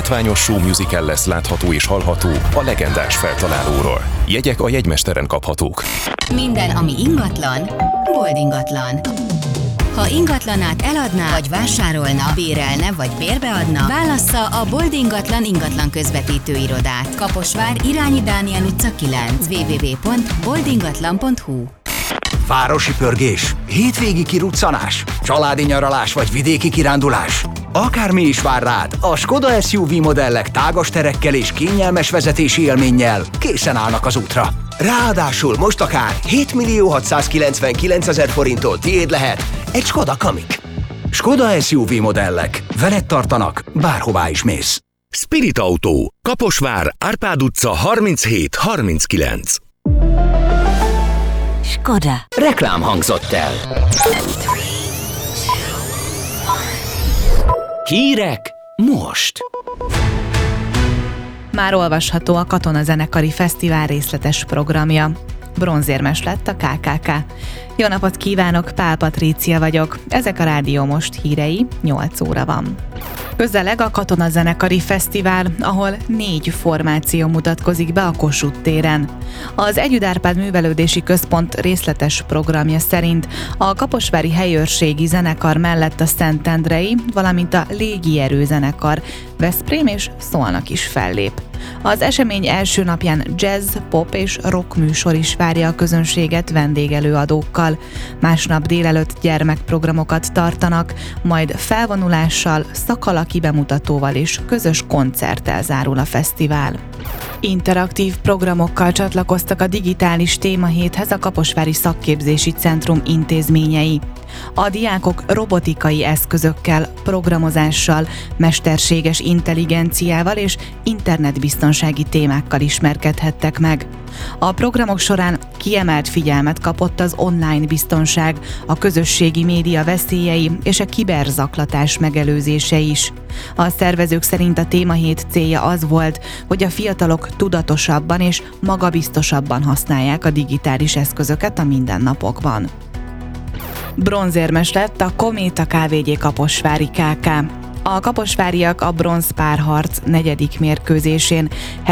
Hatványos show musical lesz látható és hallható a legendás feltalálóról. Jegyek a jegymesteren kaphatók. Minden, ami ingatlan, Bold Ingatlan. Ha ingatlanát eladná, vagy vásárolna, bérelne, vagy bérbeadna, válassza a Bold Ingatlan ingatlan közvetítő irodát. Kaposvár, Irányi Dániel utca 9, www.boldingatlan.hu. Városi pörgés, hétvégi kiruccanás, családi nyaralás vagy vidéki kirándulás. Akármi is vár rád, a Skoda SUV modellek tágas terekkel és kényelmes vezetési élménnyel készen állnak az útra. Ráadásul most akár 7.699.000 forinttól tiéd lehet egy Skoda Kamiq. Skoda SUV modellek, veled tartanak, bárhová is mész. Spirit Autó, Kaposvár, Árpád utca 37-39. Skoda. Reklám hangzott el. Hírek most. Már olvasható a Katonazenekari Fesztivál részletes programja. Bronzérmes lett a KKK. Jó napot kívánok, Pál Patrícia vagyok. Ezek a Rádió Most hírei, 8 óra van. Közeleg a Katonazenekari Fesztivál, ahol 4 formáció mutatkozik be a Kossuth téren. Az Együd Árpád Művelődési Központ részletes programja szerint a kaposvári helyőrségi zenekar mellett a Szentendrei, valamint a légierő zenekar Veszprém és Szolnok is fellép. Az esemény első napján jazz, pop és rock műsor is várja a közönséget vendégelőadókkal. Másnap délelőtt gyermekprogramokat tartanak, majd felvonulással, szakalaki bemutatóval és közös koncerttel zárul a fesztivál. Interaktív programokkal csatlakoztak a digitális témahéthez a Kaposvári Szakképzési Centrum intézményei. A diákok robotikai eszközökkel, programozással, mesterséges intelligenciával és internetbiztonsági témákkal ismerkedhettek meg. A programok során kiemelt figyelmet kapott az online biztonság, a közösségi média veszélyei és a kiberzaklatás megelőzése is. A szervezők szerint a témahét célja az volt, hogy a fiatalok tudatosabban és magabiztosabban használják a digitális eszközöket a mindennapokban. Bronzérmes lett a Kométa Kft. Kaposvári KK. A kaposváriak a bronzpárharc 4. mérkőzésén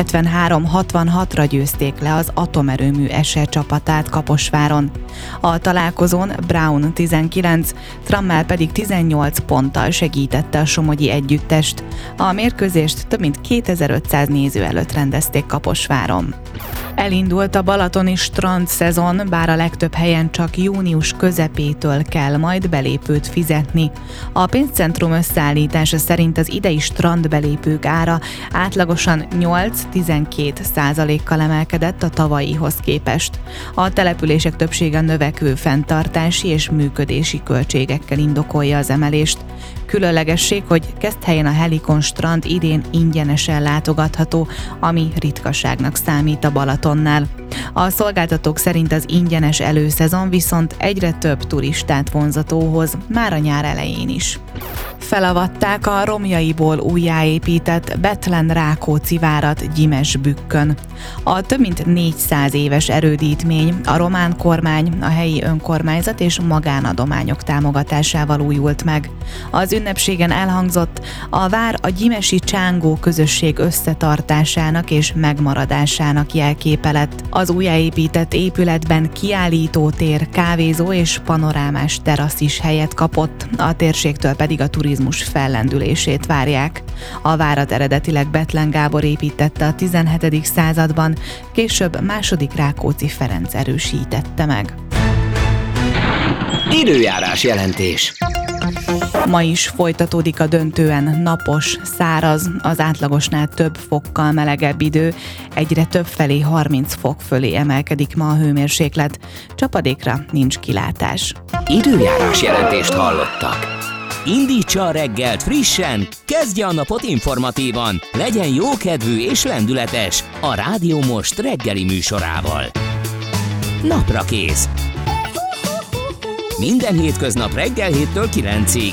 73-66-ra győzték le az atomerőmű SE csapatát Kaposváron. A találkozón Brown 19, Trammell pedig 18 ponttal segítette a somogyi együttest. A mérkőzést több mint 2500 néző előtt rendezték Kaposváron. Elindult a balatoni strand szezon, bár a legtöbb helyen csak június közepétől kell majd belépőt fizetni. A pénzcentrum összeállítása szerint az idei strandbelépők ára átlagosan 8-12%-kal emelkedett a tavalyihoz képest. A települések többsége növekvő fenntartási és működési költségekkel indokolja az emelést. Különlegesség, hogy Keszthelyen a Helikon strand idén ingyenesen látogatható, ami ritkaságnak számít a Balatonnál. A szolgáltatók szerint az ingyenes előszezon viszont egyre több turistát vonzatóhoz, már a nyár elején is. Felavatták a romjaiból újjáépített Bethlen-Rákóczi várat Gyimesbükkön. A több mint 400 éves erődítmény a román kormány, a helyi önkormányzat és magánadományok támogatásával újult meg. Az ünnepségen elhangzott, a vár a gyimesi csángó közösség összetartásának és megmaradásának jelképe lett. Az újjáépített épületben kiállítótér, kávézó és panorámás terasz is helyet kapott, a térségtől pedig a turizmus fellendülését várják. A várat eredetileg Bethlen Gábor építette a 17. században, később II. Rákóczi Ferenc erősítette meg. Időjárás jelentés. Ma is folytatódik a döntően napos, száraz, az átlagosnál több fokkal melegebb idő, egyre több felé 30 fok fölé emelkedik ma a hőmérséklet, csapadékra nincs kilátás. Időjárás jelentést hallottak. Indítsa a reggelt frissen, kezdje a napot informatívan, legyen jókedvű és lendületes a Rádió Most reggeli műsorával. Naprakész. Minden hétköznap reggel 7-től 9-ig.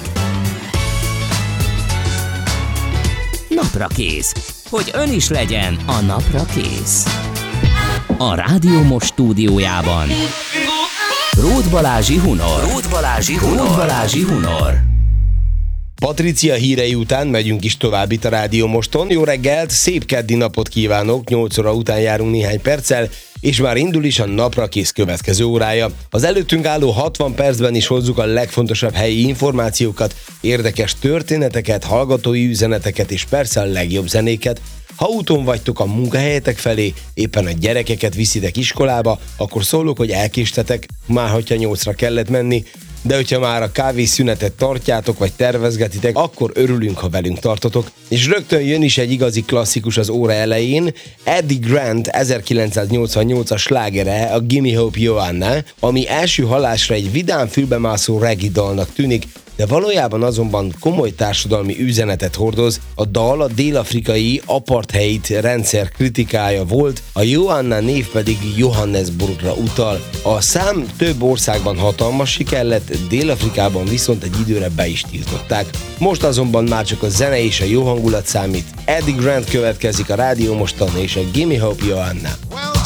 Naprakész. Hogy ön is legyen a napra kész. A Rádió Most stúdiójában Róth Balázsi Hunor. Patricia hírei után megyünk is tovább itt a Rádió Moston. Jó reggelt, szép keddi napot kívánok, 8 óra után járunk néhány perccel, és már indul is a napra kész következő órája. Az előttünk álló 60 percben is hozzuk a legfontosabb helyi információkat, érdekes történeteket, hallgatói üzeneteket és persze a legjobb zenéket. Ha úton vagytok a munkahelyetek felé, éppen a gyerekeket viszitek iskolába, akkor szólok, hogy elkéstetek, már hogyha 8-ra kellett menni, de hogyha már a kávészünetet tartjátok, vagy tervezgetitek, akkor örülünk, ha velünk tartotok. És rögtön jön is egy igazi klasszikus az óra elején, Eddie Grant 1988-as slágere, a Gimme Hope Joanna, ami első hallásra egy vidám fülbemászó reggae dalnak tűnik, de valójában azonban komoly társadalmi üzenetet hordoz. A dal a dél-afrikai apartheid rendszer kritikája volt, a Joanna név pedig Johannesburgra utal. A szám több országban hatalmas siker lett, Dél-Afrikában viszont egy időre be is tiltották. Most azonban már csak a zene és a jó hangulat számít. Eddie Grant következik a Rádió Moston és a Gimme Hope Joanna.